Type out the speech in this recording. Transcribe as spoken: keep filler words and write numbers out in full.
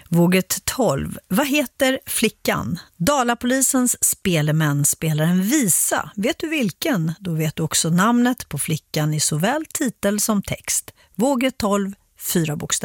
Våget tolv. Vad heter flickan? Dalapolisens spelemän spelar en visa. Vet du vilken? Då vet du också namnet på flickan i såväl titel som text. Våget tolv, fyra bokstäver.